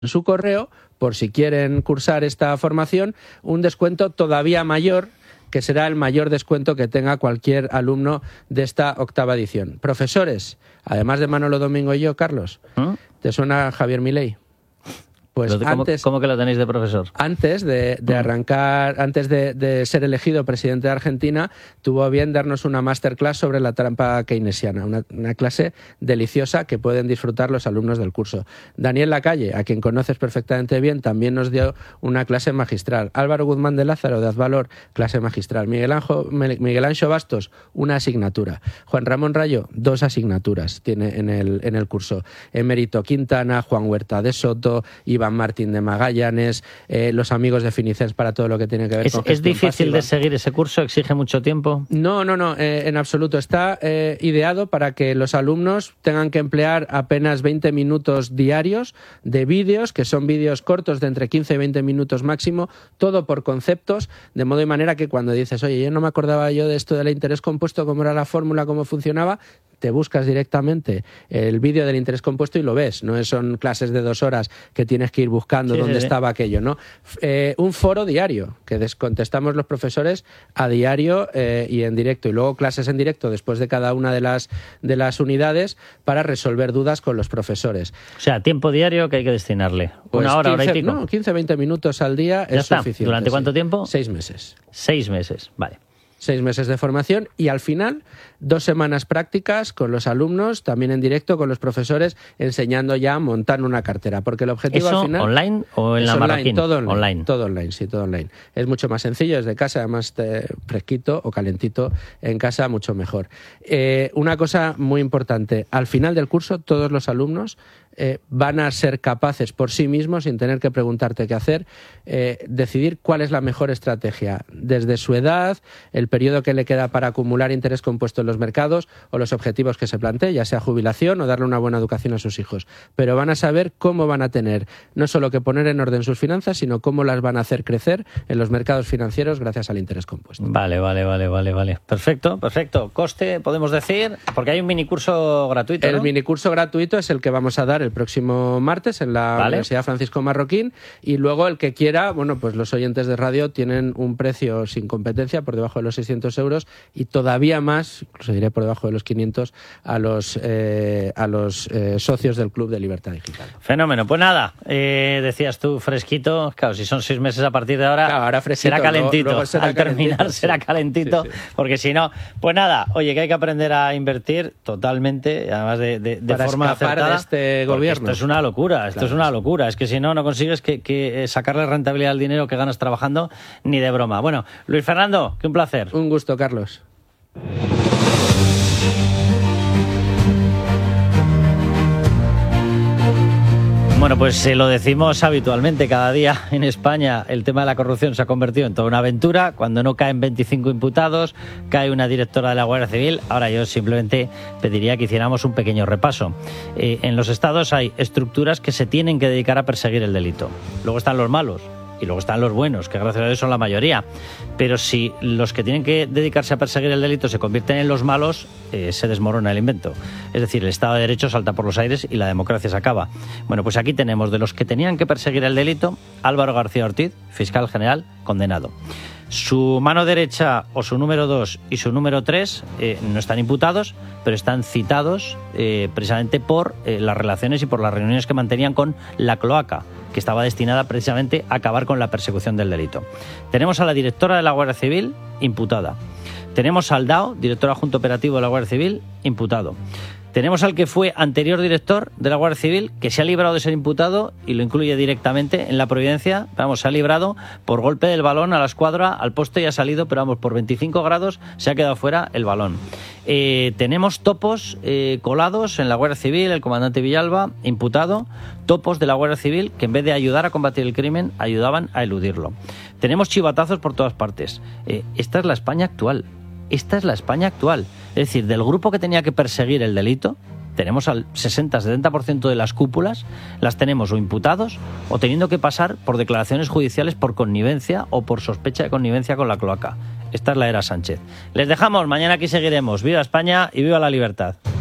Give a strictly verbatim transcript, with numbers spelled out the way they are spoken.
en su correo, por si quieren cursar esta formación, un descuento todavía mayor, que será el mayor descuento que tenga cualquier alumno de esta octava edición. Profesores, además de Manolo Domingo y yo, Carlos, ¿Mm? ¿te suena Javier Milei? Pues ¿Cómo, antes, ¿Cómo que lo tenéis de profesor? Antes de, de arrancar, antes de, de ser elegido presidente de Argentina, tuvo a bien darnos una masterclass sobre la trampa keynesiana, una, una clase deliciosa que pueden disfrutar los alumnos del curso. Daniel Lacalle, a quien conoces perfectamente bien, también nos dio una clase magistral. Álvaro Guzmán de Lázaro, de Azvalor, clase magistral. Miguel Anjo, Miguel Ancho Bastos, una asignatura. Juan Ramón Rayo, dos asignaturas tiene en el, en el curso. Emérito Quintana, Juan Huerta de Soto, Iván Martín de Magallanes, eh, los amigos de Finicens para todo lo que tiene que ver ¿Es, con ¿Es difícil pasiva. de seguir ese curso? ¿Exige mucho tiempo? No, no, no, eh, en absoluto. Está eh, ideado para que los alumnos tengan que emplear apenas veinte minutos diarios de vídeos, que son vídeos cortos de entre quince y veinte minutos máximo, todo por conceptos, de modo y manera que cuando dices, oye, yo no me acordaba yo de esto del interés compuesto, cómo era la fórmula, cómo funcionaba, te buscas directamente el vídeo del interés compuesto y lo ves. No son clases de dos horas que tienes que ir buscando sí, dónde sí, estaba sí. aquello, ¿no? Eh, un foro diario que contestamos los profesores a diario eh, y en directo, y luego clases en directo después de cada una de las de las unidades para resolver dudas con los profesores. O sea, tiempo diario que hay que destinarle. Pues una hora, quince, hora y pico. No, quince a veinte minutos al día ya es está. suficiente. ¿Durante sí. cuánto tiempo? Seis meses. Seis meses, vale. Seis meses de formación y al final dos semanas prácticas con los alumnos, también en directo con los profesores, enseñando ya a montar una cartera. Porque el objetivo ¿Eso al final... online o en la online, Marroquín? Todo online, online. Todo online, sí, todo online. Es mucho más sencillo desde casa, además te, fresquito o calentito en casa, mucho mejor. Eh, una cosa muy importante, al final del curso todos los alumnos Eh, van a ser capaces por sí mismos, sin tener que preguntarte qué hacer, eh, decidir cuál es la mejor estrategia, desde su edad, el periodo que le queda para acumular interés compuesto en los mercados o los objetivos que se plantee, ya sea jubilación o darle una buena educación a sus hijos. Pero van a saber cómo van a tener no solo que poner en orden sus finanzas, sino cómo las van a hacer crecer en los mercados financieros gracias al interés compuesto. Vale, vale, vale, vale, vale. Perfecto, perfecto. Coste, podemos decir, porque hay un minicurso gratuito, ¿no? El minicurso gratuito es el que vamos a dar el próximo martes en la vale. Universidad Francisco Marroquín, y luego el que quiera, bueno, pues los oyentes de radio tienen un precio sin competencia por debajo de los seiscientos euros y todavía más, incluso diré por debajo de los quinientos, a los eh, a los eh, socios del Club de Libertad Digital. Fenómeno. Pues nada, eh, decías tú fresquito, claro, si son seis meses a partir de ahora, claro, ahora fresquito, será calentito, luego, luego será al terminar calentito, será sí. calentito, sí, sí. porque si no, pues nada, oye, que hay que aprender a invertir totalmente, además de, de, de Para forma acertada, de este gobierno. Esto es una locura, esto claro, es una sí. locura, es que si no, no consigues que, que sacarle rentabilidad al dinero que ganas trabajando ni de broma. Bueno, Luis Fernando, que un placer. Un gusto, Carlos. Bueno, pues eh, lo decimos habitualmente cada día en España, el tema de la corrupción se ha convertido en toda una aventura. Cuando no caen veinticinco imputados, cae una directora de la Guardia Civil. Ahora yo simplemente pediría que hiciéramos un pequeño repaso. Eh, en los estados hay estructuras que se tienen que dedicar a perseguir el delito. Luego están los malos. Y luego están los buenos, que gracias a Dios son la mayoría. Pero si los que tienen que dedicarse a perseguir el delito se convierten en los malos, eh, se desmorona el invento. Es decir, el Estado de Derecho salta por los aires y la democracia se acaba. Bueno, pues aquí tenemos de los que tenían que perseguir el delito, Álvaro García Ortiz, fiscal general, condenado. Su mano derecha o su número dos y su número tres eh, no están imputados, pero están citados eh, precisamente por eh, las relaciones y por las reuniones que mantenían con la cloaca, que estaba destinada precisamente a acabar con la persecución del delito. Tenemos a la directora de la Guardia Civil, imputada. Tenemos al D A O, director adjunto operativo de la Guardia Civil, imputado. Tenemos al que fue anterior director de la Guardia Civil, que se ha librado de ser imputado y lo incluye directamente en la providencia. Vamos, se ha librado por golpe del balón a la escuadra, al poste y ha salido, pero vamos, por veinticinco grados se ha quedado fuera el balón. Eh, tenemos topos eh, colados en la Guardia Civil, el comandante Villalba, imputado, topos de la Guardia Civil que en vez de ayudar a combatir el crimen, ayudaban a eludirlo. Tenemos chivatazos por todas partes. Eh, esta es la España actual. Esta es la España actual. Es decir, del grupo que tenía que perseguir el delito, tenemos al sesenta a setenta por ciento de las cúpulas, las tenemos o imputados o teniendo que pasar por declaraciones judiciales por connivencia o por sospecha de connivencia con la cloaca. Esta es la era Sánchez. Les dejamos, mañana aquí seguiremos. ¡Viva España y viva la libertad!